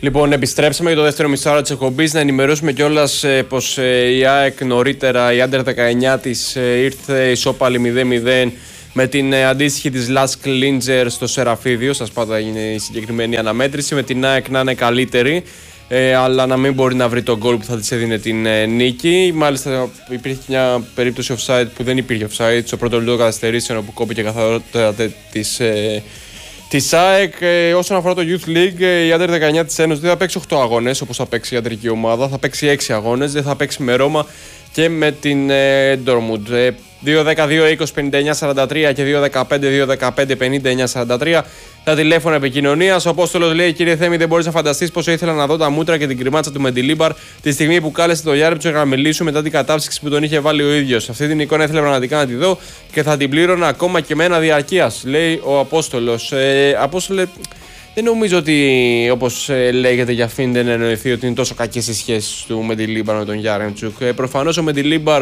Λοιπόν, επιστρέψαμε για το δεύτερο μισάωρο της εκπομπής. Να ενημερώσουμε κιόλας πως η ΑΕΚ νωρίτερα, η Under 19 της, ήρθε ισόπαλη 0-0 με την αντίστοιχη της Lask Linzer στο Σεραφίδιο. Σας πάντα είναι η συγκεκριμένη αναμέτρηση. Με την ΑΕΚ να είναι καλύτερη, αλλά να μην μπορεί να βρει τον γκολ που θα της έδινε την νίκη. Μάλιστα υπήρχε μια περίπτωση offside που δεν υπήρχε offside στο πρώτο λεπτό καθυστερήσεων, όπου κόπηκε καθαρότητα της ΑΕΚ. Όσον αφορά το Youth League, η Under 19 της Ένωσης δεν θα παίξει 8 αγώνες όπως θα παίξει η ιατρική ομάδα, θα παίξει 6 αγώνες, δεν θα παίξει με Ρώμα και με την Dortmund. 2-10-2-20-59-43 και 2-15-2-15-59-43 τα τηλέφωνα επικοινωνίας. Ο Απόστολος λέει: Κύριε Θέμη, δεν μπορείς να φανταστείς πόσο ήθελα να δω τα μούτρα και την κρυμάτσα του Μεντιλίμπαρ τη στιγμή που κάλεσε το Γιάρεμτσουκ να μιλήσω μετά την κατάψυξη που τον είχε βάλει ο ίδιος. Αυτή την εικόνα ήθελα πραγματικά να τη δω και θα την πλήρωνα ακόμα και με ένα διαρκείας, λέει ο Απόστολος. Απόστολε, δεν νομίζω ότι, όπως λέγεται για αυτήν, δεν εννοηθεί ότι είναι τόσο κακές οι σχέσεις του Μεντιλίμπαρ με τον Γιάρεμτσουκ. Προφανώς ο Μεντιλίμπαρ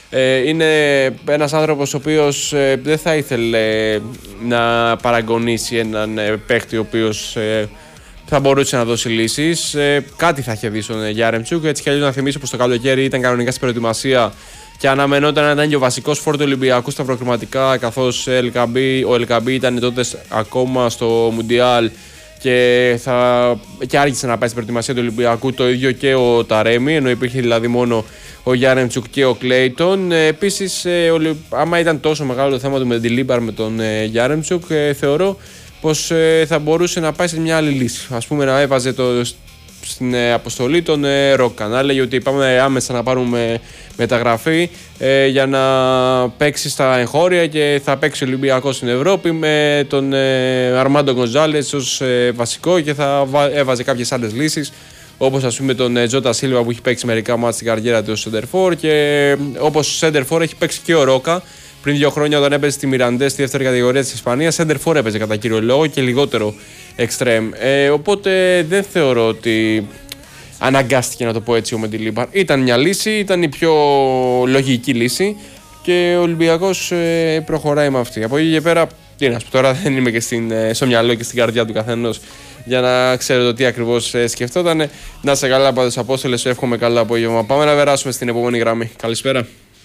είναι ένας άνθρωπος ο οποίος δεν θα ήθελε να παραγωνίσει έναν παίχτη ο οποίος θα μπορούσε να δώσει λύσεις. Κάτι θα είχε δει στον Γιάρεμτσουκ. Έτσι κι αλλιώς να θυμίσω πως το καλοκαίρι ήταν κανονικά στην προετοιμασία και αναμενόταν να ήταν και ο βασικός φόρτο Ολυμπιακού στα προκριματικά, καθώς ο Ελκαμπή ήταν τότε ακόμα στο Μουντιάλ και άργησε να πάει στην προετοιμασία του Ολυμπιακού, το ίδιο και ο Ταρέμι, ενώ υπήρχε δηλαδή μόνο ο Γιάρεμτσουκ και ο Κλέιτον. Επίσης, άμα ήταν τόσο μεγάλο το θέμα του Μεντιλίμπαρ με τον Γιάρεμτσουκ, θεωρώ πως θα μπορούσε να πάει σε μια άλλη λύση. Ας πούμε, να έβαζε στην αποστολή τον Ρόκα, να έλεγε ότι πάμε άμεσα να πάρουμε μεταγραφή για να παίξει στα εγχώρια και θα παίξει ο Ολυμπιακός στην Ευρώπη με τον Αρμάντο Γκονζάλες ως βασικό και θα έβαζε κάποιες άλλες λύσεις, όπως ας πούμε τον Τζότα Σίλβα που έχει παίξει μερικά μάτς στην καριέρα του ως σέντερφορ, και όπως σέντερφορ έχει παίξει και ο Ρόκα πριν 2 χρόνια όταν έπαιζε στη Μιραντές στη δεύτερη κατηγορία της Ισπανίας. Σέντερφορ έπαιζε κατά κύριο λόγο και λιγότερο εξτρέμ. Οπότε δεν θεωρώ ότι αναγκάστηκε, να το πω έτσι, ο Μεντιλίμπαρ. Ήταν μια λύση, ήταν η πιο λογική λύση και ο Ολυμπιακός προχωράει με αυτή. Από εκεί και πέρα, τι να σου πω τώρα, δεν είμαι και στο μυαλό και στην καρδιά του καθενός για να ξέρω το τι ακριβώς σκεφτόταν. Να σε καλά, πάντως, Απόστολε, σου εύχομαι καλά απόγευμα. Πάμε να περάσουμε στην επόμενη γραμμή. Καλησπέρα.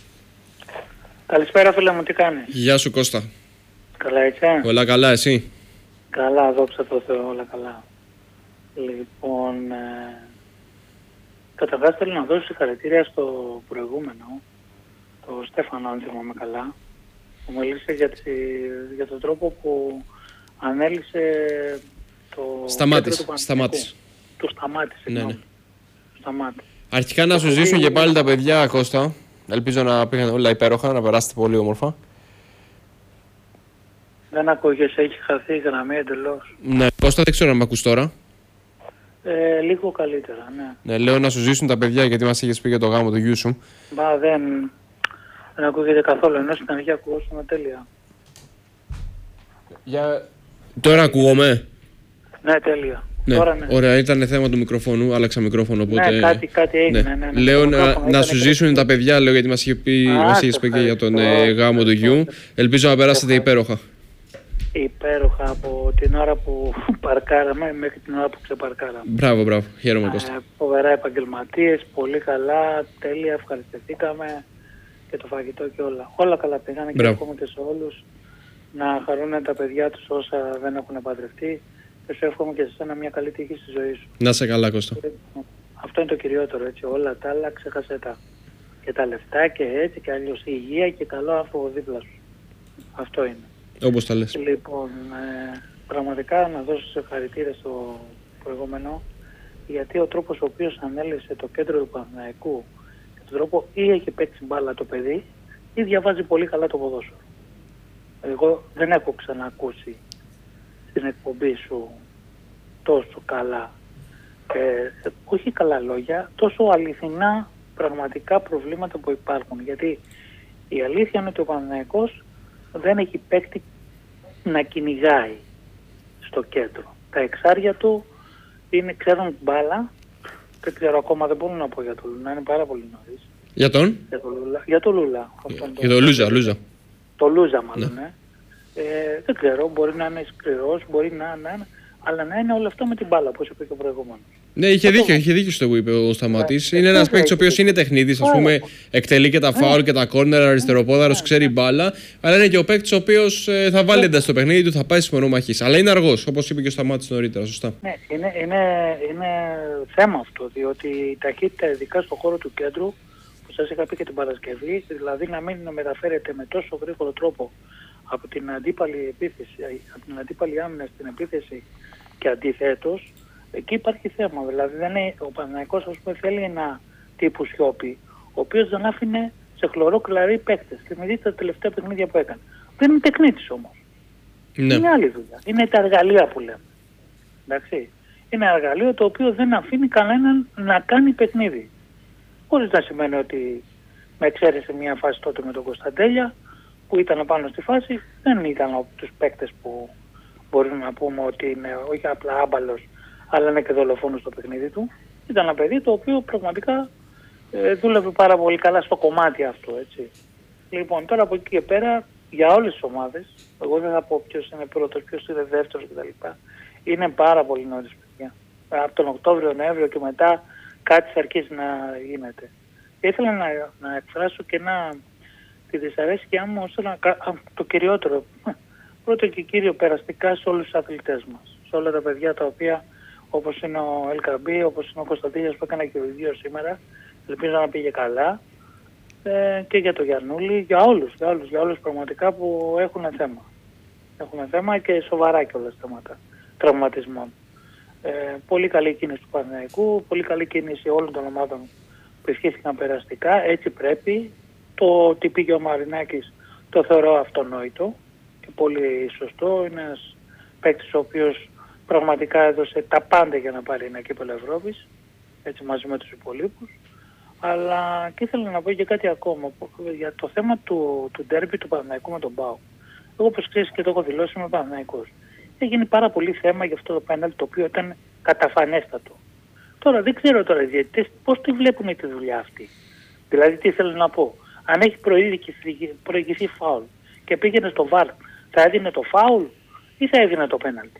Καλησπέρα, φίλε μου, τι κάνεις? Γεια σου, Κώστα. Καλά, έτσι? Όλα καλά, εσύ? Καλά, δόξα τω Θεώ, όλα καλά. Λοιπόν, καταρχάς θέλω να δώσω συγχαρητήρια στο προηγούμενο, το Στέφανο, αν θυμάμαι καλά, που μίλησε για τον τρόπο που ανέλησε το Σταμάτησε. Το σταμάτησε, ναι. Σταμάτησε. Αρχικά να σου ζήσουν και πάλι τα παιδιά, Κώστα. Ελπίζω να πήγαν όλα υπέροχα, να περάσετε πολύ όμορφα. Δεν ακούγεσαι, έχει χαθεί η γραμμή εντελώς. Ναι, Κώστα, δεν ξέρω αν με ακούς τώρα. Λίγο καλύτερα, ναι. Ναι, λέω να σου ζήσουν τα παιδιά, γιατί μας είχες πει για το γάμο του γιού σου. Μα δεν ακούγεται καθόλου, ενώ στην αρχή ακούσαμε τέλεια. Τώρα ακούγομαι. Ναι, τέλεια. Ναι, τώρα, ναι. Ωραία, ήταν θέμα του μικροφόνου, άλλαξα μικρόφωνο, οπότε... Ναι, κάτι έγινε. Ναι. Λέω να σου ζήσουν τα παιδιά, λέω, γιατί μας είχες πει και για τον γάμο του γιου. Ελπίζω να περάσετε υπέροχα. Υπέροχα από την ώρα που παρκάραμε μέχρι την ώρα που ξεπαρκάραμε. Μπράβο, χαίρομαι, Κώστα. Φοβερά επαγγελματίες, πολύ καλά, τέλεια, ευχαριστηθήκαμε και το φαγητό και όλα. Όλα καλά πήγανε και εύχομαι και σε όλους να χαρούν τα παιδιά τους όσα δεν έχουν παντρευτεί και σου εύχομαι και σε εσένα μια καλή τύχη στη ζωή σου. Να σε καλά, Κώστα. Αυτό είναι το κυριότερο, έτσι. Όλα τα άλλα ξέχασέ τα. Και τα λεφτά και έτσι και αλλιώς η υγεία και καλό άνθρωπο δίπλα σου. Αυτό είναι. Όπως τα λες. Λοιπόν, πραγματικά να δώσω συγχαρητήρια στο προηγούμενο, γιατί ο τρόπος ο οποίος ανέλησε το κέντρο του Παναθηναϊκού και τον τρόπο ή έχει παίξει μπάλα το παιδί ή διαβάζει πολύ καλά το ποδόσφαιρο. Εγώ δεν έχω ξανακούσει στην εκπομπή σου τόσο καλά, όχι καλά λόγια, τόσο αληθινά πραγματικά προβλήματα που υπάρχουν. Γιατί η αλήθεια είναι ότι ο Παναθηναϊκός δεν έχει παίκτη να κυνηγάει στο κέντρο. Τα εξάρια του ξέρουν μπάλα, δεν ξέρω ακόμα, δεν μπορώ να πω για τον Λούνα, είναι πάρα πολύ νωρίς. Για τον? Για τον Λούλα. Για τον Λούζα. Το Λούζα μάλλον, ναι. Δεν ξέρω, μπορεί να είναι σκληρός, μπορεί να είναι, αλλά να είναι όλο αυτό με την μπάλα, όπως είπε και ο προηγούμενος. Ναι, είχε δίκιο στο που είπε ο Σταμάτης. Είναι ένας παίκτης ο οποίος είναι τεχνίτης, ας πούμε, εκτελεί και τα φάουλ και τα κόρνερ, αριστεροπόδαρος, ξέρει μπάλα. Αλλά είναι και ο παίκτης ο οποίος θα βάλει ένταση στο παιχνίδι του, θα πάει στις μονομαχίες. Αλλά είναι αργός, όπως είπε και ο Σταμάτης νωρίτερα, σωστά. Ναι, είναι θέμα αυτό, διότι η ταχύτητα, ειδικά στον χώρο του κέντρου, που σας είχα πει και την Παρασκευή, δηλαδή να μην μεταφέρεται με τόσο γρήγορο τρόπο από την αντίπαλη επίθεση, από την αντίπαλη άμυνα στην επίθεση και αντιθέτως, εκεί υπάρχει θέμα. Δηλαδή ο Παναθηναϊκός, ας πούμε, θέλει ένα τύπου Σιώπη, ο οποίος δεν άφηνε σε χλωρό κλαρί παίκτες. Θυμηθείτε τα τελευταία παιχνίδια που έκανε. Δεν είναι τεχνίτης όμως. Ναι. Είναι άλλη δουλειά. Είναι τα εργαλεία που λέμε. Εντάξει. Είναι ένα εργαλείο το οποίο δεν αφήνει κανέναν να κάνει παιχνίδι. Χωρίς να σημαίνει ότι με εξαίρεσε μια φάση τότε με τον Κωνσταντέλια, που ήταν πάνω στη φάση, δεν ήταν από τους παίκτες που μπορούμε να πούμε ότι είναι όχι απλά άμπαλος, αλλά είναι και δολοφόνος στο παιχνίδι του. Ήταν ένα παιδί το οποίο πραγματικά δούλευε πάρα πολύ καλά στο κομμάτι αυτό, έτσι. Λοιπόν, τώρα από εκεί και πέρα, για όλες τις ομάδες, εγώ δεν θα πω ποιος είναι πρώτος, ποιος είναι δεύτερος κτλ. Είναι πάρα πολύ νωρίς, παιδιά. Από τον Οκτώβριο-Νοέμβριο και μετά κάτι θα αρχίσει να γίνεται. Ήθελα να εκφράσω και τη δυσαρέσκειά μου ώστε το κυριότερο, πρώτο και κύριο, περαστικά σε όλους τους αθλητές μας. Σε όλα τα παιδιά τα οποία, όπως είναι ο Ελκαμπή, όπως είναι ο Κωνσταντίνος που έκανε και ο ίδιος σήμερα, ελπίζω να πήγε καλά, και για τον Γιαννούλη, για όλους πραγματικά που έχουν θέμα. Έχουν θέμα και σοβαρά κιόλας θέματα τραυματισμών. Πολύ καλή κίνηση του Παναθηναϊκού, πολύ καλή κίνηση όλων των ομάδων που ευχήθηκαν περαστικά, έτσι πρέπει. Το ότι πήγε ο Μαρινάκης το θεωρώ αυτονόητο και πολύ σωστό. Είναι ένας παίκτης ο οποίος πραγματικά έδωσε τα πάντα για να πάρει ένα κύπελλο Ευρώπης, έτσι μαζί με τους υπολείπους. Αλλά και ήθελα να πω και κάτι ακόμα για το θέμα του ντέρμπι του Παναθηναϊκού με τον ΠΑΟΚ. Εγώ, όπως ξέρεις και το έχω δηλώσει, είμαι Παναθηναϊκός. Έγινε πάρα πολύ θέμα για αυτό το πέναλ, το οποίο ήταν καταφανέστατο. Τώρα δεν ξέρω τώρα οι διαιτητές πώς τη βλέπουν τη δουλειά αυτή. Δηλαδή τι θέλω να πω. Αν έχει προηγηθεί φάουλ και πήγαινε στο VAR, θα έδινε το φάουλ ή θα έδινε το πέναλτι?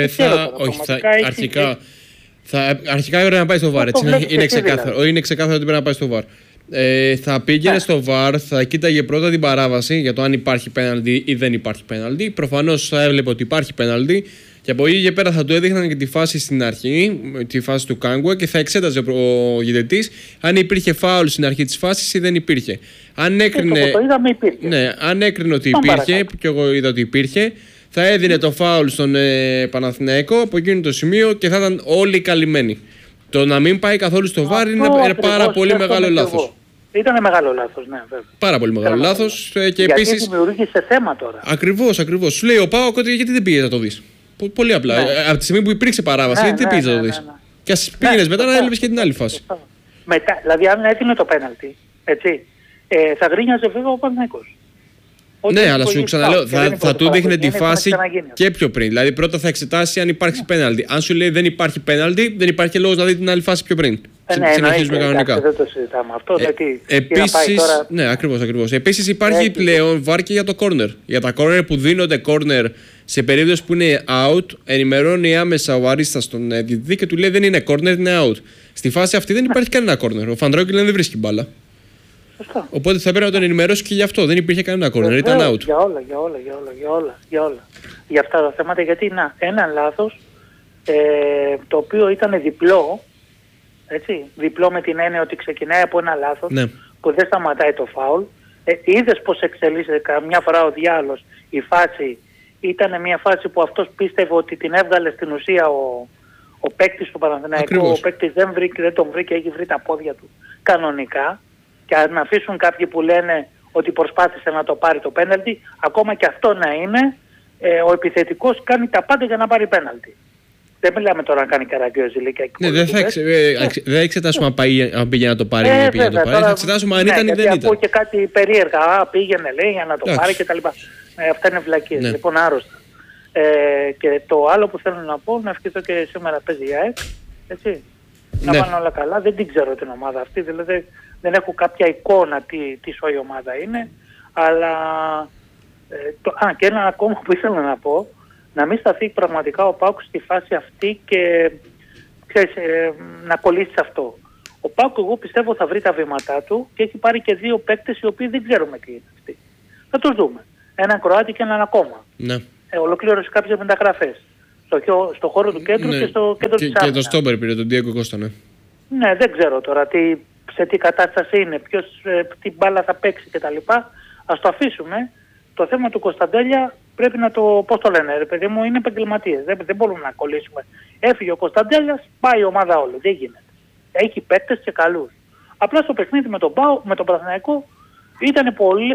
Αρχικά έπρεπε να πάει στο VAR. Είναι ξεκάθαρο. Είναι ξεκάθαρο ότι πρέπει να πάει στο VAR. Θα πήγαινε στο VAR, θα κοίταγε πρώτα την παράβαση για το αν υπάρχει πέναλτι ή δεν υπάρχει πέναλτι. Προφανώς θα έβλεπε ότι υπάρχει πέναλτι. Και από εκεί και πέρα θα του έδειχναν και τη φάση στην αρχή, τη φάση του Κάγκουα, και θα εξέταζε ο διαιτητής αν υπήρχε φάουλ στην αρχή της φάσης ή δεν υπήρχε. Αν έκρινε, αν έκρινε ότι υπήρχε, και εγώ είδα ότι υπήρχε, θα έδινε το φάουλ στον Παναθηναϊκό από εκείνο το σημείο και θα ήταν όλοι καλυμμένοι. Το να μην πάει καθόλου στο VAR είναι πάρα πολύ μεγάλο λάθος. Ήταν μεγάλο λάθος, ναι, βέβαια. Πάρα πολύ μεγάλο λάθος. Και επίσης δημιουργήσε θέμα τώρα. Ακριβώς. Σου λέει ο ΠΑΟΚ ότι γιατί δεν πήγες να το δεις. Πολύ απλά. Ναι. Από τη στιγμή που υπήρξε παράβαση, γιατί δεν πήγες να το δεις. Ναι. Και ας πήγαινες μετά να έβλεπες και την άλλη φάση. Μετά, δηλαδή, αν έδινε το πέναλτι, έτσι, θα γκρίνιαζε βέβαια ο Παναθηναϊκός. Ναι, αλλά σου ξαναλέω, θα του δείχνει τη φάση και πιο πριν. Δηλαδή, πρώτα θα εξετάσει αν υπάρχει πέναλτι. Αν σου λέει δεν υπάρχει πέναλτι, δεν υπάρχει και λόγος να δει την άλλη φάση πιο πριν. Συνεχίζουμε κανονικά. Δεν το συζητάμε αυτό. Επίσης, ναι, ακριβώς. Επίσης υπάρχει πλέον VAR και για το corner. Για τα corner που δίνονται corner σε περίπτωση που είναι out, ενημερώνει άμεσα ο αρίστας στον διαιτητή και του λέει δεν είναι corner, είναι out. Στη φάση αυτή δεν υπάρχει κανένα corner. Ο Φαντρόκιλεν δεν βρίσκει μπάλα. Σωστά. Οπότε θα πρέπει να τον ενημερώσει και γι' αυτό. Δεν υπήρχε κανένα corner, ήταν out. Για όλα. Για αυτά τα θέματα, γιατί είναι ένα λάθος το οποίο ήταν διπλό. Έτσι, διπλό με την έννοια ότι ξεκινάει από ένα λάθος, ναι, που δεν σταματάει το φάουλ. Είδες πως εξελίσσεται καμιά φορά ο διάολος. Η φάση ήταν μια φάση που αυτός πίστευε ότι την έβγαλε στην ουσία ο παίκτης του Παναθηναϊκού. Ο παίκτης δεν τον βρήκε, έχει βρει τα πόδια του κανονικά. Και αν αφήσουν κάποιοι που λένε ότι προσπάθησε να το πάρει το πέναλτι, ακόμα και αυτό να είναι, ο επιθετικός κάνει τα πάντα για να πάρει πέναλτι. Δεν μιλάμε τώρα να κάνει καραγκιόζη ηλικία. Ναι, δεν εξετάσουμε αν πήγε να το πάρει ή δεν πήγε να το πάρει. Θα εξετάσουμε αν ήταν ή δεν ήταν. Ακούω και κάτι περίεργα. Πήγαινε, λέει, για να το πάρει κτλ. Αυτά είναι βλακίες. Ναι. Λοιπόν, άρρωστα. Και το άλλο που θέλω να πω, να ευχηθώ και σήμερα παίζει η ΑΕΚ. Έτσι. Να πάνε όλα καλά. Δεν την ξέρω την ομάδα αυτή. Δηλαδή δεν έχω κάποια εικόνα τι σοή ομάδα είναι. Αλλά. Και ένα ακόμα που ήθελα να πω. να μην σταθεί πραγματικά ο ΠΑΟΚ στη φάση αυτή και ξέρεις, να κολλήσει σε αυτό. Ο ΠΑΟΚ, εγώ πιστεύω, θα βρει τα βήματά του και έχει πάρει και 2 παίκτες οι οποίοι δεν ξέρουμε τι είναι αυτοί. Θα τους δούμε. Έναν Κροάτι και έναν ακόμα. Ναι. Ολοκλήρωσε κάποιες μεταγραφές. Στο χώρο του κέντρου και στο κέντρο της άμυνας. Και το Στόμπερ πήρε, τον Ντιέγκο Κώστα, ναι. Ναι, δεν ξέρω τώρα σε τι κατάσταση είναι, τι μπάλα θα παίξει κτλ. Ας το αφήσουμε. Το θέμα του Κωνσταντέλια πρέπει να το, πώς το λένε, ρε παιδί μου, είναι επαγγελματίες. Δεν μπορούμε να κολλήσουμε. Έφυγε ο Κωνσταντέλιας, πάει η ομάδα όλη. Δεν γίνεται. Έχει παίκτες και καλούς. Απλά στο παιχνίδι με τον Παναθηναϊκό ήταν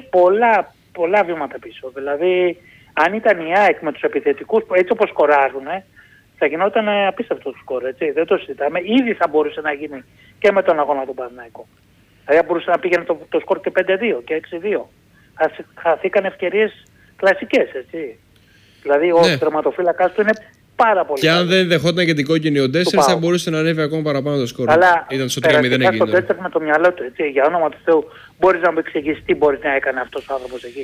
πολλά βήματα πίσω. Δηλαδή, αν ήταν η ΑΕΚ με τους επιθετικούς, έτσι όπως σκοράζουν, θα γινόταν απίστευτο σκορ, έτσι. Δεν το συζητάμε. Ήδη θα μπορούσε να γίνει και με τον αγώνα του Παναθηναϊκού. Δηλαδή, μπορούσε να πήγαινε το σκορ και 5-2 και 6-2. Χαθήκαν ευκαιρίες κλασικές, έτσι. Δηλαδή, ο τερματοφύλακας του είναι πάρα πολύ. Και αν δεν δεχόταν και την κόκκινη ο Ντέσσερ, θα μπορούσε να ανέβει ακόμα παραπάνω το σκορ. Αλλά ήταν στο 3-0 έγινε. Στον Ντέσσερ με το μυαλό του, έτσι. Για όνομα του Θεού, μπορείς να μου εξηγήσεις τι μπορεί να έκανε αυτός ο άνθρωπος εκεί.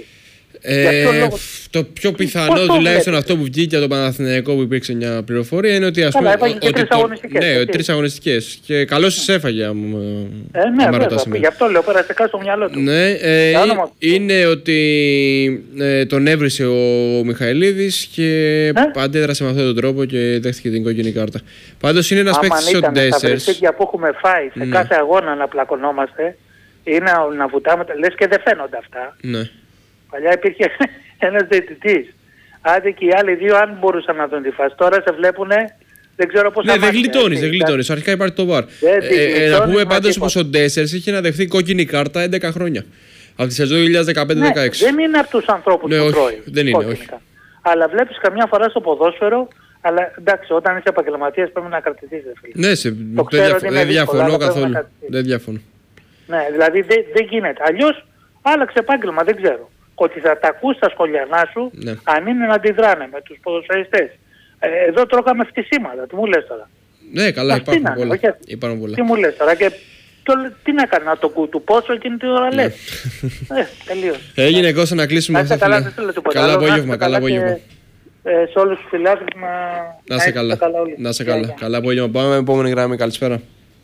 Το πιο πιθανό, τουλάχιστον αυτό που βγήκε από τον Παναθηναϊκό, που υπήρξε μια πληροφορία, είναι ότι έφαγε και 3 αγωνιστικές. 3 αγωνιστικές. Και καλώς τις έφαγε, αν ναι, βέβαια. Γι' αυτό λέω, πέρασε κάτι στο μυαλό του. Ναι, είναι ότι τον έβρισε ο Μιχαηλίδης και αντέδρασε με αυτόν τον τρόπο και δέχτηκε την κόκκινη κάρτα. Πάντως είναι ένας παίκτης ο Ντέσσερς. Τα βρεσίδια που έχουμε φάει σε κάθε αγώνα να πλακωνόμαστε ή να βουτάμε, λες και δεν φαίνονται αυτά. Ναι. Παλιά υπήρχε ένας διαιτητής. Άντε και οι άλλοι 2 αν μπορούσαν να τον τη φάσει. Τώρα σε βλέπουνε, δεν ξέρω πώς θα μάθει. Δεν γλιτώνεις. Αρχικά υπάρχει το VAR. Να πούμε πάντως πως ο Ντέσσερς είχε να δεχθεί κόκκινη κάρτα 11 χρόνια. Από τη σεζόν 2015-16. Δεν είναι από τους ανθρώπους που τρώει. Δεν είναι, όχι. Αλλά βλέπεις καμιά φορά στο ποδόσφαιρο, αλλά εντάξει, όταν είσαι επαγγελματίας πρέπει να κρατηθείς. Ναι, δεν διαφωνώ καθόλου. Δεν διαφωνώ. Ναι, δηλαδή δεν γίνεται. Αλλιώς άλλαξε επάγγελμα, δεν ξέρω. Ότι θα τα ακούς στα σχολιανά σου, αν είναι να αντιδράνε με τους ποδοσφαιριστές. Εδώ τρώγαμε φτισήματα, τι μου λες τώρα. Ναι, καλά, υπάρχουν πολλά. Τι μου λες τώρα και τι να κάνω, να το κουτουπώσω εκείνη την ώρα λες. Τελείως. Έγινε Κώστα να κλείσουμε αυτό. Καλά απόγευμα, καλά απόγευμα. Σε όλους τους φιλάθλους να είσαι καλά. Να είσαι καλά. Καλά απόγευμα. Πάμε με επόμενη γραμμή. Καλησπέρα.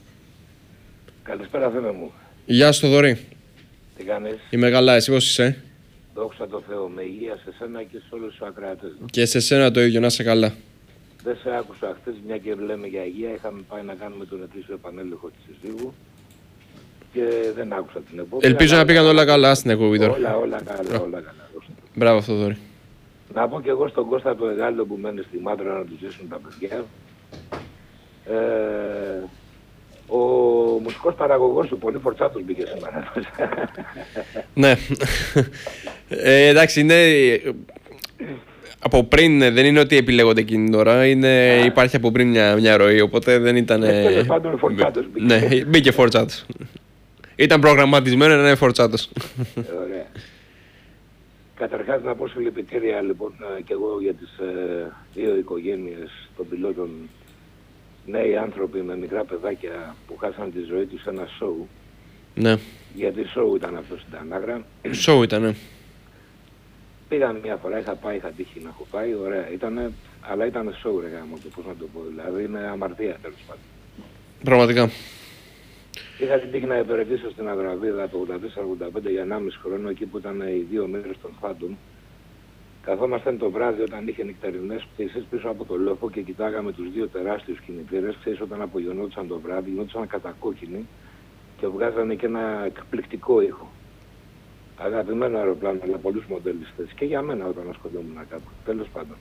Καλησπέρα φίλε μου. Γεια σου Θοδωρή. Τι κάνεις? Είμαι καλά, εσύ πώς είσαι? Δόξα τω Θεώ, με υγεία σε σένα και σε όλους τους ακροατές. Και σε σένα το ίδιο, να είσαι καλά. Δεν σε άκουσα χθες, μια και λέμε για υγεία. Είχαμε πάει να κάνουμε τον ετήσιο επανέλεγχο της συζύγου και δεν άκουσα την επόμενη. Ελπίζω να πήγαν όλα καλά στην εκπομπή τώρα. Όλα καλά. Μπράβο Θοδωρή. Να πω και εγώ στον Κώστα το Εγάλο που μένει στη Μάτρα να του ζήσουν τα παιδιά. Ο μουσικός παραγωγός σου, πολύ φορτσάτος μπήκε σήμερα. Ναι. Εντάξει, είναι... Από πριν δεν είναι ότι επιλέγονται εκείνη την ώρα, υπάρχει από πριν μια ροή, οπότε δεν ήταν... Τέλος πάντων φορτσάτος μπήκε. Ναι, μπήκε φορτσάτος. Ήταν προγραμματισμένο να είναι φορτσάτος. Ωραία. Καταρχάς να πω συλληπιτήρια λοιπόν και εγώ για τις 2 οικογένειες των πιλότων, νέοι άνθρωποι με μικρά παιδάκια που χάσαν τη ζωή τους σε ένα σοου. Ναι. Γιατί σοου ήταν αυτό στην Τανάγρα. Σοου ήταν, ναι. Πήγαμε μια φορά, είχα τύχει να έχω πάει, ωραία ήτανε, αλλά ήταν σοου ρε γάμο, πώς να το πω, δηλαδή είναι αμαρτία τέλος πάντων. Πραγματικά. Είχα την τύχη να υπηρετήσω στην Αγραβίδα το 84-85 για 1,5 χρόνο, εκεί που ήταν οι 2 μέρες των Φάντων. Καθόμασταν το βράδυ όταν είχε νυχτερινές πτήσεις πίσω από το λόφο και κοιτάγαμε τους 2 τεράστιους κινητήρες. Ξέρεις, όταν απογειωνόντουσαν το βράδυ, γινόντουσαν κατακόκκινοι και βγάζανε και ένα εκπληκτικό ήχο. Αγαπημένο αεροπλάνο για πολλούς μοντελιστές και για μένα όταν ασχολούμουν κάπου. Τέλος πάντων.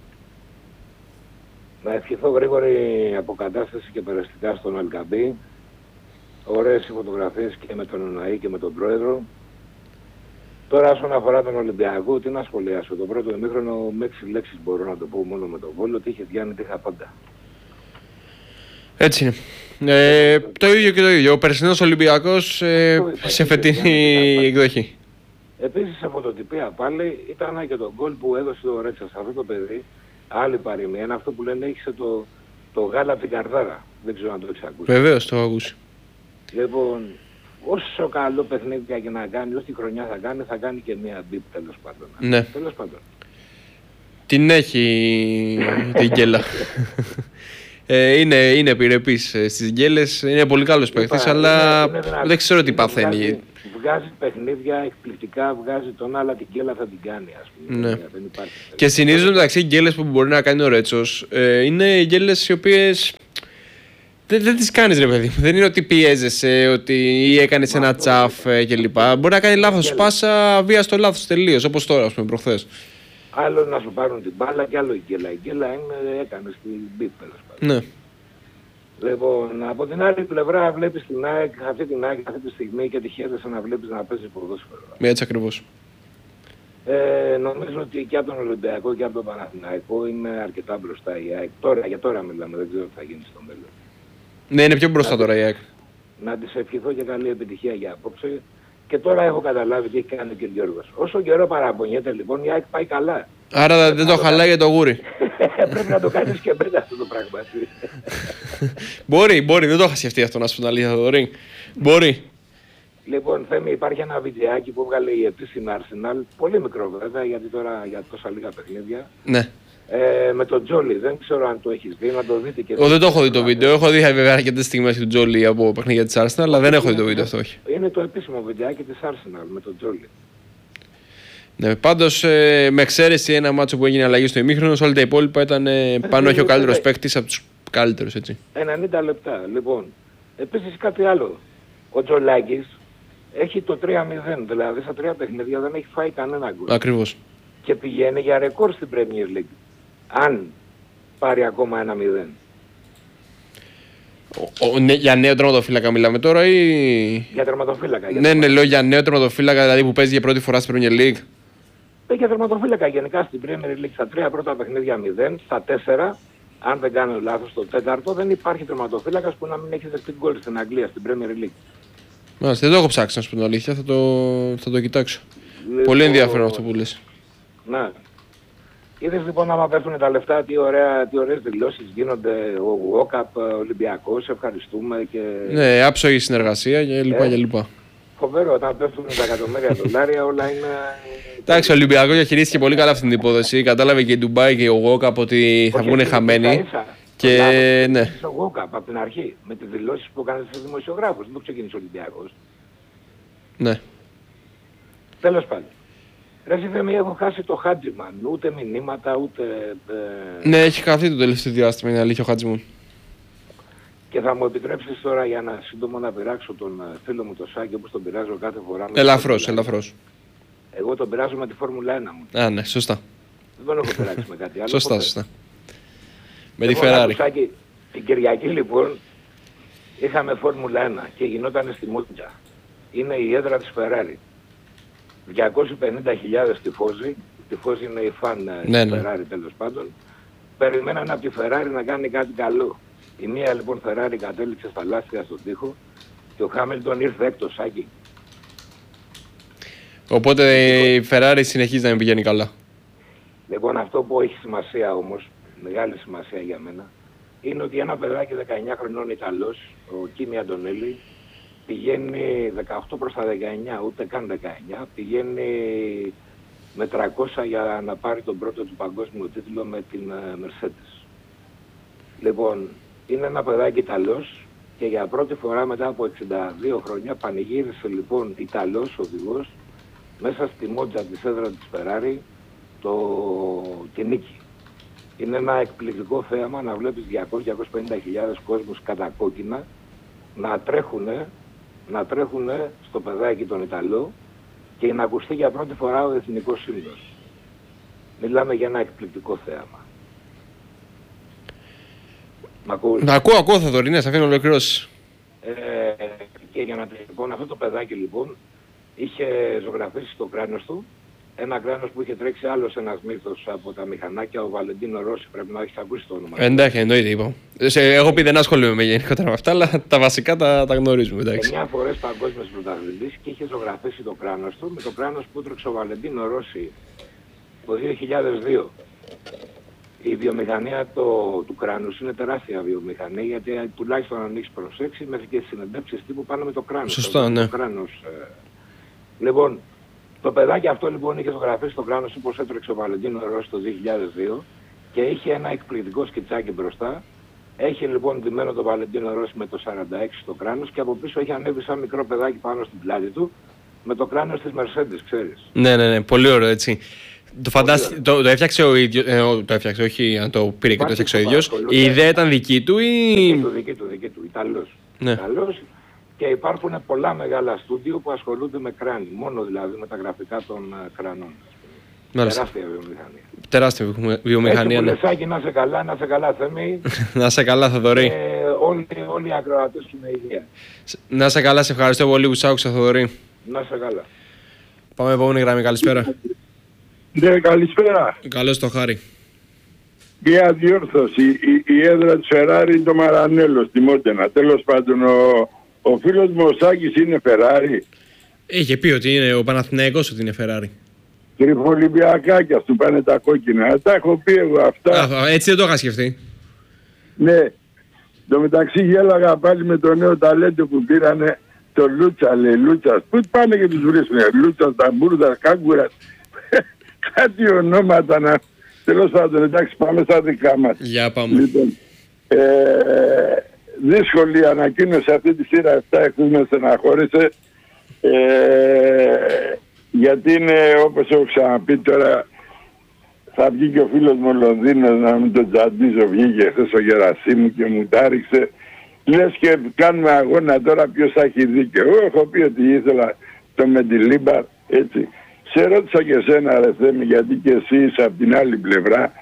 Να ευχηθώ γρήγορη αποκατάσταση και περαστικά στον Αλκαμπή. Ωραίες οι φωτογραφίες και με τον Ουναή και με τον πρόεδρο. Τώρα όσον αφορά τον Ολυμπιακό, τι να σχολιάσω. Το πρώτο ημίχρονο με 6 λέξεις μπορώ να το πω μόνο με τον Βόλο, ότι είχε Διάννη, είχα πάντα. Έτσι είναι. Το ίδιο και το ίδιο. Ο περσινός Ολυμπιακός σε φετινή εκδοχή. Επίσης σε φωτοτυπία πάλι ήταν και το γκολ που έδωσε ο Ρέτσας. Αυτό το παιδί, άλλη παροιμία, είναι αυτό που λένε έχισε το γάλα από την καρδάρα. Δεν ξέρω αν το έχεις ακούσει. Βεβαίως το έχω ακούσει. Λοιπόν, όσο καλό παιχνίδια και να κάνει, όση χρονιά θα κάνει και μία μπιπ τέλος πάντων. Ναι. Τέλος πάντων. Την έχει την γκέλα. Είναι επιρρεπής στις γκέλες, είναι πολύ καλός παίκτης, αλλά δεν ξέρω τι παθαίνει. Βγάζει παιχνίδια εκπληκτικά, βγάζει τον άλλα την γκέλα θα την κάνει, ας πούμε. Ναι. Δεν υπάρχει. Και συνήθως μεταξύ οι γκέλες που μπορεί να κάνει ο Ρέτσος είναι οι γκέλες οι οποίες δεν τις κάνεις, ρε παιδί μου. Δεν είναι ότι πιέζεσαι, ότι ή έκανες ένα τσαφ κλπ. Μπορεί να κάνει λάθος πάσα, βία στο λάθος τελείως, όπως τώρα, ας πούμε, προχθές. Άλλο να σου πάρουν την μπάλα και άλλο η γκέλα. Η γκέλα έκανε στην μπίπ, τέλος πάντων. Ναι. Λοιπόν, από την άλλη πλευρά βλέπεις την ΑΕΚ, αυτή τη στιγμή και τυχαίζεσαι να βλέπεις να παίζει ποδόσφαιρο. Έτσι ακριβώς. Νομίζω ότι και από τον Ολυμπιακό και από τον Παναθηναϊκό είναι αρκετά μπροστά η ΑΕΚ. Τώρα, για τώρα μιλάμε, δεν ξέρω τι θα γίνει στο μέλλον. Ναι, είναι πιο μπροστά τώρα η ΑΕΚ. Να της ευχηθώ και καλή επιτυχία για απόψε. Και τώρα έχω καταλάβει τι έχει κάνει και ο Γιώργος. Όσο καιρό παραπονιέται λοιπόν, η ΑΕΚ πάει καλά. Άρα δεν το χαλάει για το γούρι. Πρέπει να το κάνεις και μετά αυτό το πράγμα. Μπορεί, δεν το είχα σκεφτεί αυτό να σου πω την αλήθεια, Θοδωρή. Μπορεί. Λοιπόν, Θέμη, υπάρχει ένα βιντεάκι που έβγαλε η επίσημη Arsenal, πολύ μικρό βέβαια, γιατί τώρα για τόσα λίγα παιχνίδια. Ναι. Με τον Τζόλι, δεν ξέρω αν το έχεις δει, να το δείτε και Δεν το έχω δει το βίντεο. Έχω δει βέβαια αρκετές στιγμές του Τζόλι από παιχνίδια της Arsenal, αλλά δεν έχω δει το βίντεο αυτό, όχι. Είναι το επίσημο βιντεάκι της Arsenal με τον Τζόλι. Ναι, πάντως με εξαίρεση ένα μάτσο που έγινε αλλαγή στο ημίχρονο, όλα τα υπόλοιπα ήταν πάνω όχι ο καλύτερος παίκτης από τους καλύτερους, έτσι. 90 λεπτά. Λοιπόν, επίσης κάτι άλλο. Ο Τζολάκης έχει το 3-0, δηλαδή στα 3 παιχνίδια δεν έχει φάει κανένα γκολ. Ακριβώς. Και πηγαίνει για ρεκόρ στην Premier League. Αν πάρει ακόμα 1-0. Για νέο τερματοφύλακα μιλάμε τώρα ή... Για τερματοφύλακα. Ναι, λέω για νέο τερματοφύλακα, δηλαδή που παίζει για πρώτη φορά στην Premier League. Για τερματοφύλακα γενικά στην Premier League στα 3 πρώτα παιχνίδια 0, στα 4, αν δεν κάνω λάθος, στο 4ο δεν υπάρχει τερματοφύλακας που να μην έχει δεχτεί γκολ στην Αγγλία, στην Premier League. Μάλιστα, δεν το έχω ψάξει να σου πω την αλήθεια, θα το κοιτάξω. Πολύ ενδιαφέρον αυτό που λες. Ναι. Είδες λοιπόν άμα πέφτουν τα λεφτά, τι ωραίες δηλώσεις γίνονται, ο Γουόκαπ, Ολυμπιακός, ευχαριστούμε και... Ναι, άψογη συνεργασία και λοιπά και λοιπά. Φοβερό, όταν πέφτουν τα εκατομμύρια δολάρια όλα είναι... Εντάξει, ο Ολυμπιακός διαχειρίστηκε πολύ καλά αυτή την υπόθεση. Κατάλαβε και η Ντουμπάι και ο Γουόκαπ ότι θα βγουν χαμένοι. Και ναι. Ο Γουόκαπ από την αρχή με τις δηλώσεις που έκανε στους δημοσιογράφους, δεν το ξεκίνησε ο Ολυμπιακός. Ναι. Τέλος πάντων. Ρε Θέμη, έχω χάσει το Χάτζιμαν, ούτε μηνύματα, ούτε... Ναι, έχει χαθεί το τελευταίο διάστημα, είναι αλήθεια ο Χάτζιμαν. Και θα μου επιτρέψεις τώρα για να σύντομο να πειράξω τον φίλο μου τον Σάκη, όπως τον πειράζω κάθε φορά. Ελαφρώς. Εγώ τον πειράζω με τη Φόρμουλα 1 μου. Α, ναι, σωστά. Δεν τον έχω πειράξει με κάτι άλλο. Σωστά. Με τη Ferrari. Σάκη, την Κυριακή λοιπόν είχαμε Φόρμουλα 1 και γινόταν στη Μόντζα. Είναι η έδρα της Ferrari. 250.000 τυφώζοι, τυφώζοι είναι οι φαν της Ferrari τέλος πάντων, περιμέναν από τη Ferrari να κάνει κάτι καλό. Η μία λοιπόν Ferrari κατέληξε στα λάστιχα στον τοίχο και ο Χάμιλτον ήρθε έκτος, Σάκη. Οπότε η Ferrari συνεχίζει να μην πηγαίνει καλά. Λοιπόν, αυτό που έχει σημασία όμως, μεγάλη σημασία για μένα, είναι ότι ένα παιδάκι 19 χρονών Ιταλός, ο Κίμι Αντωνέλη, πηγαίνει 18 προς τα 19, ούτε καν 19, πηγαίνει με 300 για να πάρει τον πρώτο του παγκόσμιο τίτλο με την Mercedes. Λοιπόν, είναι ένα παιδάκι Ιταλός και για πρώτη φορά μετά από 62 χρόνια πανηγύρισε λοιπόν Ιταλός οδηγός μέσα στη Μόντζα της έδρα της Ferrari τη νίκη. Είναι ένα εκπληκτικό θέαμα να βλέπεις 200-250.000 κόσμους κατά κόκκινα να τρέχουν στο παιδάκι τον Ιταλό και να ακουστεί για πρώτη φορά ο εθνικός ύμνος. Μιλάμε για ένα εκπληκτικό θέαμα. Μ' ακούς? Ακούω Θοδωρή, ναι, σε αφήνω ολοκληρώσεις. Και για να λοιπόν αυτό το παιδάκι λοιπόν είχε ζωγραφίσει στο κράνος του ένα κράνος που είχε τρέξει άλλος ένας μύθος από τα μηχανάκια, ο Βαλεντίνο Ρώση, πρέπει να έχεις ακούσει το όνομα. Εντάξει, εννοείται είπα. Έχω πει δεν ασχολούμαι με γενικότερα με αυτά, αλλά τα βασικά τα γνωρίζουμε. 9 φορές παγκόσμιος πρωταθλητής και είχε ζωγραφίσει το κράνος του με το κράνος που τρέξε ο Βαλεντίνο Ρώση το 2002. Η βιομηχανία του κράνους είναι τεράστια βιομηχανία, γιατί τουλάχιστον αν έχεις προσέξει μέχρι και συνεντεύξεις τύπου πάνω με το κράνος. Σωστά, ναι. Λοιπόν, Το παιδάκι αυτό λοιπόν είχε ζωγραφίσει στο κράνος όπως έτρεξε ο Βαλεντίνο Ρώση το 2002 και είχε ένα εκπληκτικό σκιτσάκι μπροστά. Έχει λοιπόν ντυμένο το Βαλεντίνο Ρώση με το 46 στο κράνος και από πίσω έχει ανέβει σαν μικρό παιδάκι πάνω στην πλάτη του με το κράνος της Mercedes, ξέρεις. Ναι, πολύ ωραίο έτσι. Το έφτιαξε ο ίδιος, το έφτιαξε, όχι αν το πήρε και το έφτιαξε ο ίδιος. Η ιδέα ήταν δική του ή... Δική του, Ιταλός. Ναι. Ιταλός, και υπάρχουν πολλά μεγάλα στούντιο που ασχολούνται με κράνη, μόνο δηλαδή με τα γραφικά των κρανών. Τεράστια βιομηχανία. Τεράστια βιομηχανία, ναι. Πουλεσάκι, να σε καλά Θέμη. Να σε καλά Θοδωρή. Όλοι οι ακροατές του με υγεία. Να σε καλά, σε ευχαριστώ πολύ που σ' άκουσα Θοδωρή. Να σε καλά. Πάμε επόμενη γραμμή, καλησπέρα. Ναι, καλησπέρα. Καλώς το Χάρη. Μια διόρθωση. Η έδρα της Φεράρι είναι το Μαρανέλο στη Μόντενα. Τέλος πάντων, ο φίλος μου ο Σάκης είναι Φεράρι. Είχε πει ότι είναι ο Παναθηναϊκός ότι είναι Φεράρι. Τριφολυμπιακάκια του πάνε τα κόκκινα. Τα έχω πει εγώ αυτά. Έτσι δεν το είχα σκεφτεί. Ναι. Το μεταξύ γέλαγα πάλι με το νέο ταλέντο που πήρανε το Λούτσα, λέει Λούτσας. Πού πάνε και τους βρίσκουνε. Λούτσας, Ταμπούρδας, Κάγκουρας. Κάτι ονόματα να... Τέλος πάντων, εντάξει, πάμε στα δικά μας. Για πάμε. Λοιπόν, δύσκολη ανακοίνωση αυτή τη σειρά 7 εκτός με στεναχώρησε. Γιατί είναι, όπως έχω ξαναπεί τώρα, θα βγει και ο φίλος μου ο Λονδίνος να μην τον τζαντίζω, βγήκε χθες ο Γερασίμου και μου τα ρίξε. Λες και κάνουμε αγώνα τώρα ποιος θα έχει δίκιο. Εγώ έχω πει ότι ήθελα το Μεντιλίμπαρ, έτσι. Σε ρώτησα και εσένα ρε Θέμη, γιατί και εσύ είσαι από την άλλη πλευρά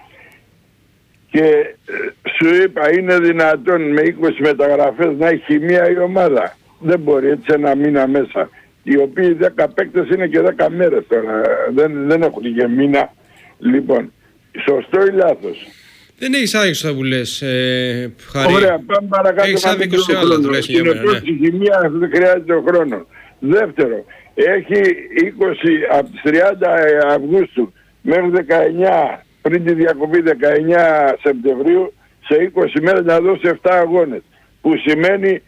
και σου είπα είναι δυνατόν με 20 μεταγραφές να έχει μία η ομάδα. Δεν μπορεί έτσι ένα μήνα μέσα. Οι οποίοι 10 παίκτες είναι και 10 μέρες τώρα. Δεν έχουν και μήνα. Λοιπόν, σωστό ή λάθος? Δεν έχεις άδικο αυτά που λες, Χαρή. Ωραία, πάμε παρακάτω. Έχεις άδικο σε άλλα του λες για μένα, ναι. Η χημεία δεν χρειάζεται ο χρόνος. Δεύτερο, έχει 20 από τις 30 Αυγούστου μέχρι 19, πριν τη διακοπή 19 Σεπτεμβρίου, σε 20 μέρες να δώσει 7 αγώνες. Που σημαίνει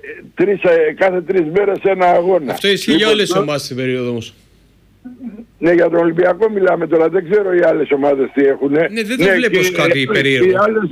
κάθε 3 μέρες ένα αγώνα. Αυτό ισχύει για όλες τις ομάδες στην περίοδο όμως. Ναι, για τον Ολυμπιακό μιλάμε τώρα. Δεν ξέρω οι άλλες ομάδες τι έχουν. Ναι, δεν το βλέπω ως κάτι περίεργο.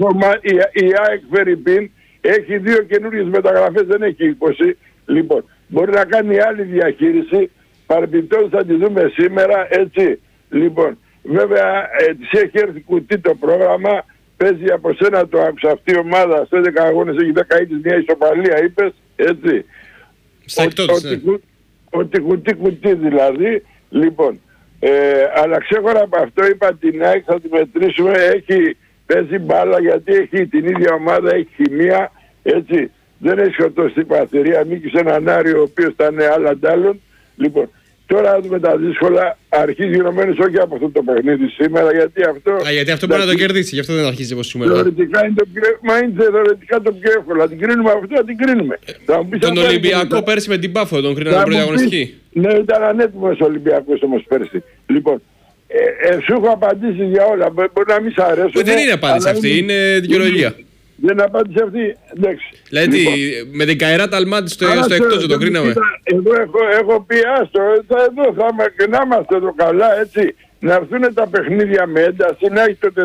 Η ΑΕΚ Φερρυπίν έχει 2 καινούριες μεταγραφές, δεν έχει 20. Λοιπόν, μπορεί να κάνει άλλη διαχείριση. Παρεμπιπτόντως θα τη δούμε σήμερα, έτσι. Λοιπόν, βέβαια της έχει έρθει κουτί το πρόγραμμα. Παίζει από σένα το άκουσα αυτή η ομάδα. Σε 11 αγώνες έχει 10 ήττες, μια ισοπαλία είπες, έτσι. Στα εκτός, ναι. Ότι κουτί δηλαδή. Λοιπόν, αλλά ξέχωρα από αυτό είπα την ΑΕΚ θα τη μετρήσουμε. Παίζει μπάλα γιατί έχει την ίδια ομάδα, έχει χημεία, έτσι. Δεν έχει σκοτώσει την πατερία, ανήκει σε έναν Άριο ο οποίος ήταν άλλα ντάλλον. Λοιπόν, τώρα με τα δύσκολα αρχίζει γινωμένος όχι από αυτό το παιχνίδι σήμερα, γιατί αυτό... γιατί αυτό μπορεί να το κερδίσει, γι' αυτό δεν αρχίζει όπως σήμερα. Θεωρητικά είναι το πιο, θεωρητικά το πιο εύκολο. Αν την κρίνουμε αυτό, θα την κρίνουμε. Τον Ολυμπιακό πέρσι με την Πάφο, τον κρίναμε πρωταγωνιστική. Ναι, ήταν ανέτοιμος ο Ολυμπιακός όμως πέρσι. Λοιπόν, σου έχω απαντήσει για όλα. Μπορεί να μην σ' αρέσουν. Δεν είναι απάντηση αυτή, είναι δικαιολογία. Δεν είναι απάντηση αυτή, εντάξει. Δηλαδή με την Καερά Ταλμάτη στο εκτός δεν το κρίναμε. Εγώ έχω πει άστο, εδώ θα να είμαστε εδώ καλά, έτσι. Να έρθουν τα παιχνίδια με ένταση, να έχει το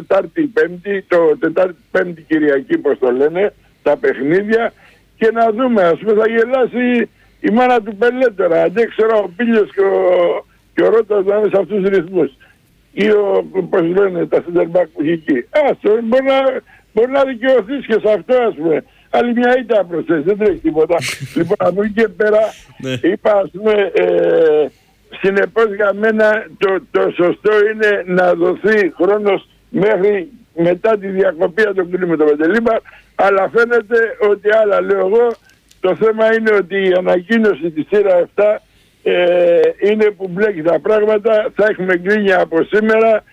Τετάρτη-Πέμπτη Κυριακή, πώς το λένε, τα παιχνίδια και να δούμε, ας πούμε θα γελάσει η μάνα του Πελέ τώρα. Αν ξέρω ο Πίλιος και ο Ρώτας να είναι σε αυτούς τους ρυθμούς. Ή πώς λένε, τα center back που έχει εκεί. Άστο, μπορεί να δικαιωθείς και σε αυτό, ας πούμε. Άλλη μια ήττα προσθέσει, δεν τρέχει τίποτα. Λοιπόν, από εκεί και πέρα, είπα, ας πούμε, συνεπώς για μένα το σωστό είναι να δοθεί χρόνος μέχρι μετά τη διακοπή να το κλείνουμε το Μεντιλίμπαρ, αλλά φαίνεται ότι άλλα λέω εγώ. Το θέμα είναι ότι η ανακοίνωση της σειρά 7 είναι που μπλέκει τα πράγματα. Θα έχουμε γκρίνια από σήμερα.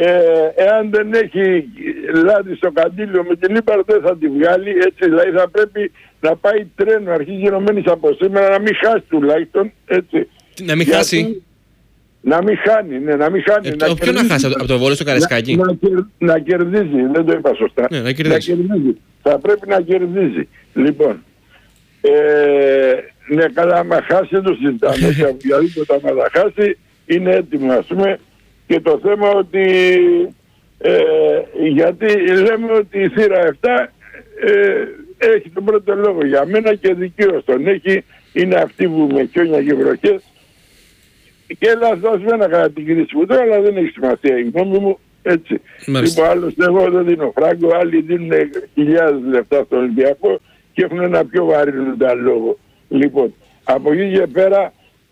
Εάν δεν έχει λάδι στο καντήλιο με την Λίμπαρ δεν θα τη βγάλει, έτσι. Δηλαδή θα πρέπει να πάει τρένο, αρχίζει γενομένης από σήμερα, να μην χάσει τουλάχιστον, έτσι. Να μην χάσει. Να μην χάνει, ναι, να μην χάνει. Ποιο να χάσει, από το Βόλο στο Καραϊσκάκι? Να κερδίζει, δεν το είπα σωστά. Ναι, να κερδίζει. Θα πρέπει να κερδίζει. Λοιπόν, ναι, καλά, άμα χάσει δεν το συζητάμε. Γιατί άμα θα χάσει είναι έτοιμο, ας πούμε, και το θέμα ότι γιατί λέμε ότι η θύρα 7 έχει τον πρώτο λόγο για μένα και δικαίως τον έχει, είναι αυτή που με χιόνια και βροχές και λαθασμένα κατά την κρίση μου τώρα, αλλά δεν έχει σημασία η γνώμη μου, έτσι. Λοιπόν, άλλος εγώ δεν δίνω φράγκο, άλλοι δίνουν χιλιάδες λεφτά στον Ολυμπιακό και έχουν ένα πιο βαρύνοντα λόγο. Λοιπόν, από εκεί και πέρα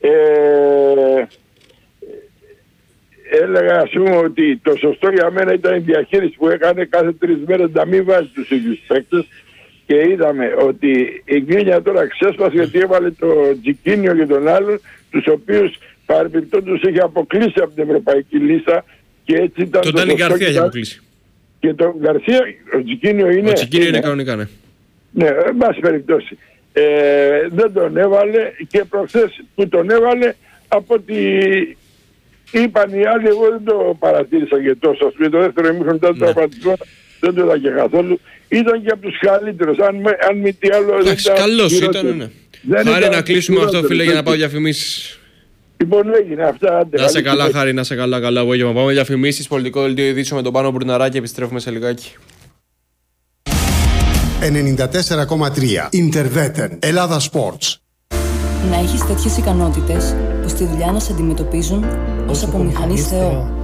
έλεγα, ας πούμε, ότι το σωστό για μένα ήταν η διαχείριση που έκανε κάθε 3 μέρες να μην βάζει τους ίδιους παίκτες και είδαμε ότι η Γκρίνια τώρα ξέσπασε γιατί έβαλε το Τζικίνιο και τον άλλον, τους οποίους παρεμπιπτόντως είχε αποκλείσει από την ευρωπαϊκή λίστα και έτσι ήταν. Τον Ντάνι Γκαρσία είχε αποκλείσει. Και τον Γκαρσία, ο Τζικίνιο είναι. Ο Τζικίνιο είναι κανονικά, ναι. Ναι, εν πάση περιπτώσει. Δεν τον έβαλε και προχθές που τον έβαλε, από ότι είπαν οι άλλοι, εγώ δεν το παρατήρησα και τόσο. Ας πούμε, το δεύτερο ημίχρονο μετά το απαντικό δεν το είδα και καθόλου. Ήταν και από τους καλύτερους. Αν μη τι άλλο. Εντάξει, καλός ήταν, ναι. Χάρη να κλείσουμε αυτό, φίλε, για να πάω διαφημίσεις. Λοιπόν, έγινε αυτά. Να σε καλά, Χάρη, να σε καλά, καλά απόγευμα. Πάμε διαφημίσεις, πολιτικό δελτίο ειδήσεων με τον Πάνο Μπουρναράκη, επιστρέφουμε σε λιγάκι. 94,3 Interveten Ελλάδα Sports. Να έχεις τέτοιες ικανότητες που στη δουλειά να σε αντιμετωπίζουν ως απομηχανής Θεό.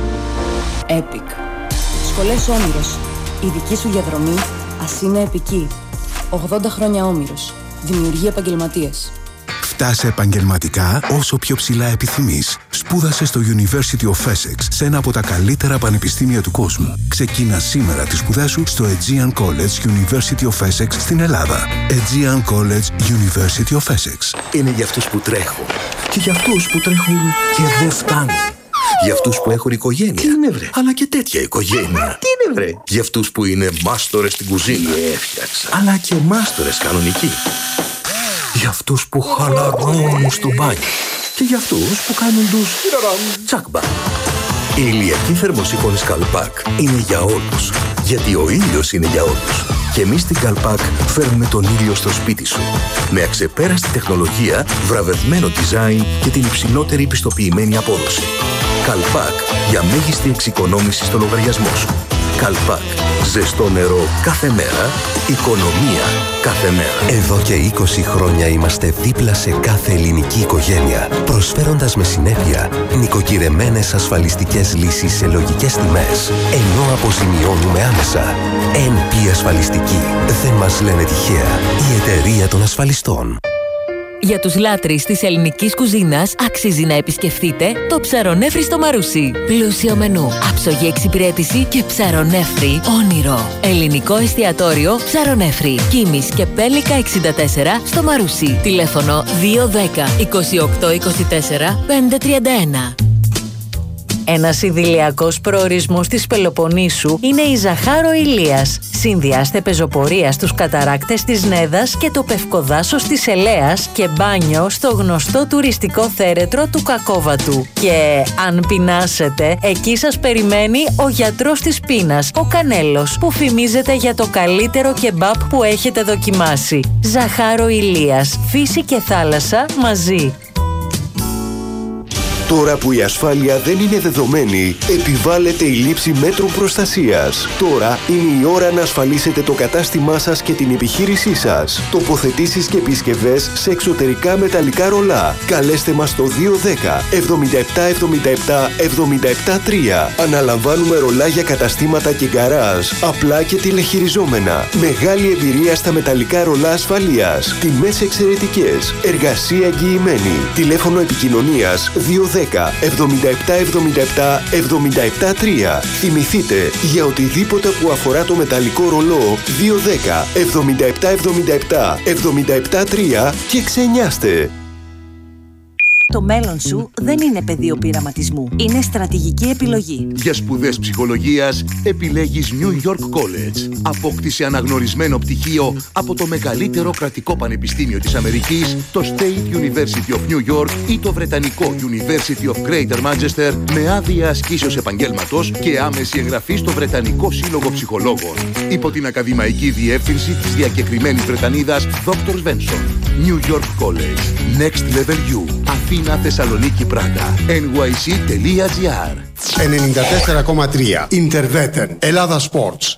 Epic. Σχολές Όμηρος. Η δική σου διαδρομή ας είναι επική. 80 χρόνια Όμηρος. Δημιουργεί επαγγελματίες. Φτάσε επαγγελματικά όσο πιο ψηλά επιθυμείς. Σπούδασε στο University of Essex, σε ένα από τα καλύτερα πανεπιστήμια του κόσμου. Ξεκίνα σήμερα τις σπουδές σου στο Aegean College University of Essex στην Ελλάδα. Aegean College University of Essex. Είναι για αυτούς που τρέχουν και για αυτούς που τρέχουν και δεν φτάνουν. Για αυτούς που έχουν οικογένεια. Τι είναι, βρε? Αλλά και τέτοια οικογένεια. Τι είναι, βρε? Για αυτούς που είναι μάστορες στην κουζίνα. Έφτιαξα. Αλλά και μάστορες κανονικοί. Για αυτούς που χαλαρώνουν στο μπάνιο. Και για αυτούς που κάνουν τους τσάκμπα. Η ηλιακή θερμοσύφωνη Καλπάκ είναι για όλους. Γιατί ο ήλιος είναι για όλους. Και εμείς στην Καλπάκ φέρνουμε τον ήλιο στο σπίτι σου. Με αξεπέραστη τεχνολογία, βραβευμένο design και την υψηλότερη πιστοποιημένη απόδοση. Καλπάκ για μέγιστη εξοικονόμηση στο λογαριασμό σου. Καλπάκ. Ζεστό νερό κάθε μέρα. Οικονομία κάθε μέρα. Εδώ και 20 χρόνια είμαστε δίπλα σε κάθε ελληνική οικογένεια, προσφέροντας με συνέπεια νοικοκυρεμένες ασφαλιστικές λύσεις σε λογικές τιμές, ενώ αποζημιώνουμε άμεσα. NP Ασφαλιστική. Δεν μας λένε τυχαία. Η εταιρεία των ασφαλιστών. Για τους λάτρεις της ελληνικής κουζίνας αξίζει να επισκεφτείτε το Ψαρονέφρι στο Μαρούσι. Πλούσιο μενού, άψογη εξυπηρέτηση και ψαρονέφρι όνειρο. Ελληνικό εστιατόριο Ψαρονέφρι. Κίμης και Πέλικα 64 στο Μαρούσι. Τηλέφωνο 210 28 24 531. Ένας ιδηλιακός προορισμός της Πελοποννήσου είναι η Ζαχάρο Ηλίας. Συνδυάστε πεζοπορία στους καταράκτες της Νέδας και το Πευκοδάσος της Ελέας και μπάνιο στο γνωστό τουριστικό θέρετρο του Κακόβατου. Και αν πεινάσετε, εκεί σας περιμένει ο γιατρός της πείνας, ο Κανέλος, που φημίζεται για το καλύτερο κεμπάπ που έχετε δοκιμάσει. Ζαχάρο Ηλίας. Φύση και θάλασσα μαζί. Τώρα που η ασφάλεια δεν είναι δεδομένη, επιβάλλεται η λήψη μέτρων προστασίας. Τώρα είναι η ώρα να ασφαλίσετε το κατάστημά σας και την επιχείρησή σας. Τοποθετήσεις και επισκευές σε εξωτερικά μεταλλικά ρολά. Καλέστε μας στο 210 77 77 77 3. Αναλαμβάνουμε ρολά για καταστήματα και γκαράζ, απλά και τηλεχειριζόμενα. Μεγάλη εμπειρία στα μεταλλικά ρολά ασφαλείας. Τιμές εξαιρετικές. Εργασία εγγυημένη. Τηλέφωνο επικοινωνίας 210 77 77 77 3. Θυμηθείτε, για οτιδήποτε που αφορά το μεταλλικό ρολό 210 77 77 77 3 και ξενιάστε. Το μέλλον σου δεν είναι πεδίο πειραματισμού. Είναι στρατηγική επιλογή. Για σπουδές ψυχολογίας επιλέγεις New York College. Απόκτησε αναγνωρισμένο πτυχίο από το μεγαλύτερο κρατικό πανεπιστήμιο της Αμερικής, το State University of New York ή το βρετανικό University of Greater Manchester, με άδεια ασκήσεως επαγγέλματος και άμεση εγγραφή στο Βρετανικό Σύλλογο Ψυχολόγων. Υπό την ακαδημαϊκή διεύθυνση της διακεκριμένης Βρετανίδας Dr. Svensson. New York College. Next Level You. Αθήνα, Θεσσαλονίκη, Πράγα. nyc.gr 94,3 Interveten. Ελλάδα Sports.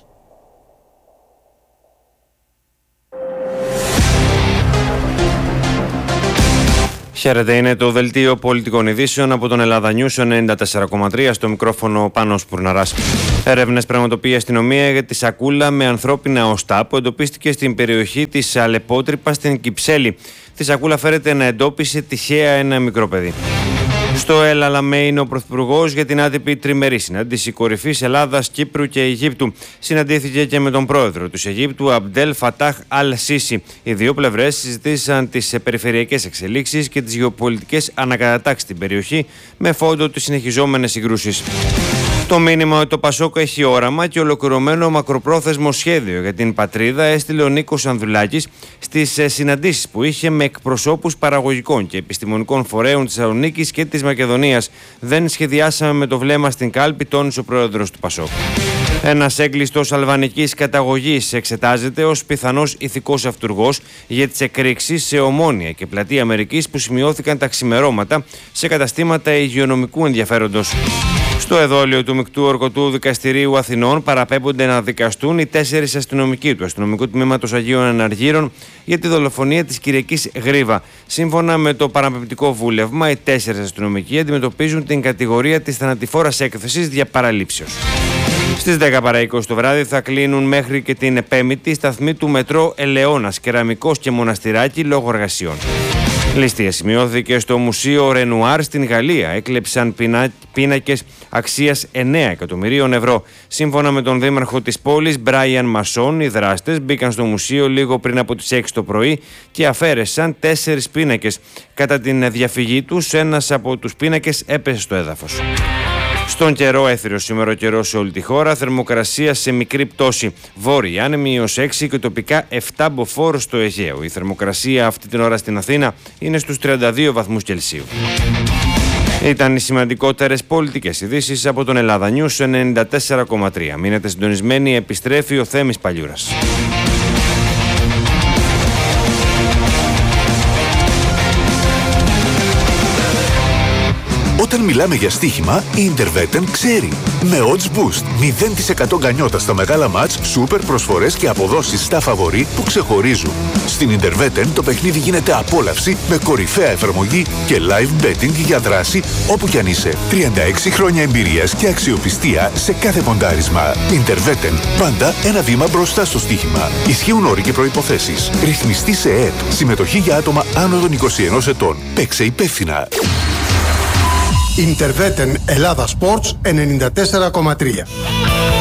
Χαίρετε, είναι το δελτίο πολιτικών ειδήσεων από τον Ελλάδα News 94,3, στο μικρόφωνο Πάνος Πουρναράς. Έρευνες πραγματοποιεί η αστυνομία για τη σακούλα με ανθρώπινα οστά που εντοπίστηκε στην περιοχή της Αλεπότρυπα στην Κυψέλη. Τη σακούλα φέρεται να εντόπισε τυχαία ένα μικρό παιδί. Στο El Alamein είναι ο Πρωθυπουργός για την άτυπη τριμερή συνάντηση κορυφής Ελλάδας, Κύπρου και Αιγύπτου. Συναντήθηκε και με τον πρόεδρο της Αιγύπτου, Αμπντέλ Φατάχ Αλ-Σίσι. Οι δύο πλευρές συζητήσαν τις περιφερειακές εξελίξεις και τις γεωπολιτικές ανακατατάξεις στην περιοχή, με φόντο τις συνεχιζόμενες συγκρούσεις. Το μήνυμα ότι το Πασόκ έχει όραμα και ολοκληρωμένο μακροπρόθεσμο σχέδιο για την πατρίδα έστειλε ο Νίκος Ανδρουλάκης στις συναντήσεις που είχε με εκπροσώπους παραγωγικών και επιστημονικών φορέων της Θεσσαλονίκης και της Μακεδονίας. Δεν σχεδιάσαμε με το βλέμμα στην κάλπη, τόνισε ο πρόεδρος του Πασόκ. Ένας έγκλειστος αλβανικής καταγωγής εξετάζεται ως πιθανός ηθικός αυτουργός για τις εκρήξεις σε Ομόνια και Πλατεία Αμερικής που σημειώθηκαν τα ξημερώματα σε καταστήματα υγειονομικού ενδιαφέροντος. Στο εδόλιο του Μεικτού Ορκωτού Δικαστηρίου Αθηνών παραπέμπονται να δικαστούν οι 4 αστυνομικοί του Αστυνομικού Τμήματος Αγίων Αναργύρων για τη δολοφονία της Κυριακής Γρίβα. Σύμφωνα με το παραπεμπτικό βούλευμα, οι 4 αστυνομικοί αντιμετωπίζουν την κατηγορία της θανατηφόρας έκθεσης δια παραλήψεως. Στις 10 παρά 20 το βράδυ θα κλείνουν μέχρι και την επέμητη σταθμή του μετρό Ελαιώνας, Κεραμικός και Μοναστηράκι λόγω εργασιών. Ληστεία σημειώθηκε στο Μουσείο Ρενουάρ στην Γαλλία. Έκλεψαν πίνακες αξίας 9 εκατομμυρίων ευρώ. Σύμφωνα με τον δήμαρχο της πόλης, Μπράιαν Μασόν, οι δράστες μπήκαν στο μουσείο λίγο πριν από τις 6 το πρωί και αφαίρεσαν 4 πίνακες. Κατά την διαφυγή τους, ένας από τους πίνακες έπεσε στο έδαφος. Στον καιρό, έθριο σήμερα καιρό σε όλη τη χώρα, θερμοκρασία σε μικρή πτώση. Βόρεια άνεμη έως 6 και τοπικά 7 μποφόρ στο Αιγαίο. Η θερμοκρασία αυτή την ώρα στην Αθήνα είναι στους 32 βαθμούς Κελσίου. Ήταν οι σημαντικότερες πολιτικές ειδήσεις από τον Ελλάδα News 94,3. Μείνετε συντονισμένοι, επιστρέφει ο Θέμης Παλιούρας. Όταν μιλάμε για στοίχημα, η Interveten ξέρει. Με odds boost, 0% γκανιότα στα μεγάλα μάτς, σούπερ προσφορές και αποδόσεις στα φαβορί που ξεχωρίζουν. Στην Interveten το παιχνίδι γίνεται απόλαυση με κορυφαία εφαρμογή και live betting για δράση όπου κι αν είσαι. 36 χρόνια εμπειρίας και αξιοπιστία σε κάθε ποντάρισμα. Interveten, πάντα ένα βήμα μπροστά στο στοίχημα. Ισχύουν όροι και προϋποθέσεις. Ρυθμιστή σε ΕΕΠ. Συμμετοχή για άτομα άνω των 21 ετών. Παίξε υπεύθυνα. Interveten Ελλάδα Sports 94,3.